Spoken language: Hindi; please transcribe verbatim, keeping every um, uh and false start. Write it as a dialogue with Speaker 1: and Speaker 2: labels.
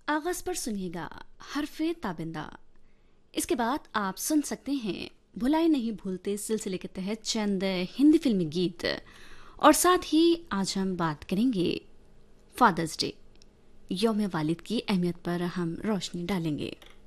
Speaker 1: आगाज पर सुनिएगा हरफे ताबिंदा। इसके बाद आप सुन सकते हैं भुलाए नहीं भूलते सिलसिले के तहत चंद हिंदी फिल्मी गीत, और साथ ही आज हम बात करेंगे फादर्स डे, यौम वालिद की अहमियत पर हम रोशनी डालेंगे।